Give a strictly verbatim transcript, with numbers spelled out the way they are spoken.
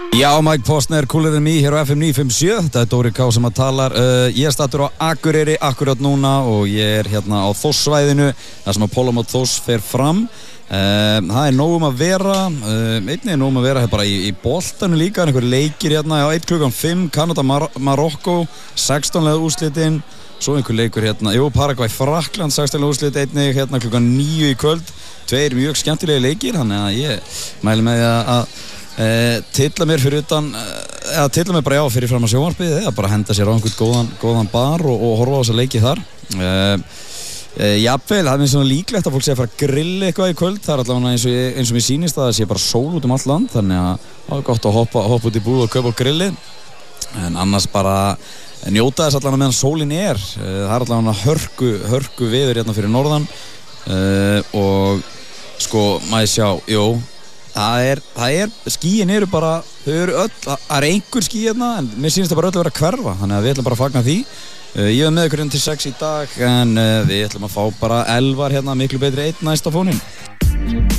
Já, Mike Postner, Cooler than me hér á F M níu fimm sjö. Þetta er Dóri K sem að talar. Uh, ég er stattur á Akureyri akkurat núna og ég er hérna á Þórssvæðinu þar sem að Póllamót Þórs fer fram. Uh, það er nóg um að vera, uh, einnig er nóg um að vera bara í, í boltanu líka, einhver leikir hérna, já, eitt klukkan fimm, Kanada Mar- Marokko, sextán liða úrslitin, svo einhver leikur hérna, jú, Paraguay Frakkland, sextán liða úrslit, einnig hérna klukkan níu í kvöld, tveir mjög skemmtilegi leikir, þannig að ég mæli með því að Uh, tilla mér fyrir utan uh, eða tilla mér bara já fyrir fram að sjónvarpið eða bara henda sér á einhvern góðan, góðan bar og, og horfa á þessa leiki þar uh, uh, jafnvel, það er svona líklegt að fólk sé að fara að grilla eitthvað í kvöld, það er allavega eins og, ég, eins og mér sýnist að það sé bara sól út um allt land, þannig að það er gott að hoppa, hoppa út í búð og kaupa á grilli en annars bara njóta þess allavega meðan sólin er uh, það er allavega hörku, hörku veður hérna fyrir norðan uh, og sko, maður sjá, jú Það er, það er, skíin eru bara, þau eru öll, það er einhver skí hérna en mér sýnist það bara öll að vera að hverfa, þannig að við ætlum bara að fagna því. Uh, ég er með ykkur inn til sex í dag en uh, við ætlum að fá bara elvar hérna miklu betri einn næst á fóninn.